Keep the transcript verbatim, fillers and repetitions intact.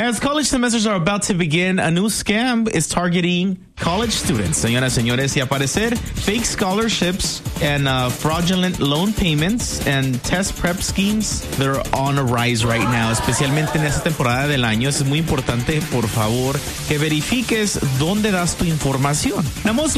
As college semesters are about to begin, a new scam is targeting college students. Señoras y señores, y aparecer fake scholarships and uh, fraudulent loan payments and test prep schemes that are on a rise right now, especialmente en esta temporada del año. Es muy importante, por favor, que verifiques dónde das tu información. Now, most